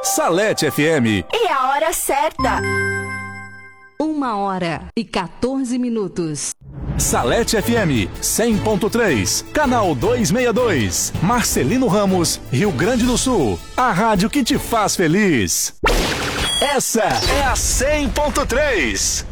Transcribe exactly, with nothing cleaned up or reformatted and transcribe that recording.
Salete F M. E a hora certa. Uma hora e quatorze minutos. Salete F M cem ponto três, canal duzentos e sessenta e dois, Marcelino Ramos, Rio Grande do Sul. A rádio que te faz feliz. Essa é a cem ponto três.